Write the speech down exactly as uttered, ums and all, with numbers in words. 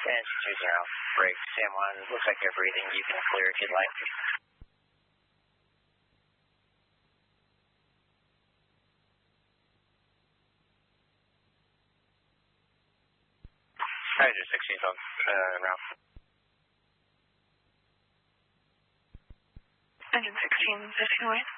Engine two zero, brake, Sam one, looks like you're breathing, you can clear if you'd like. Hydro sixteen on uh, route. Engine sixteen, fifteen white.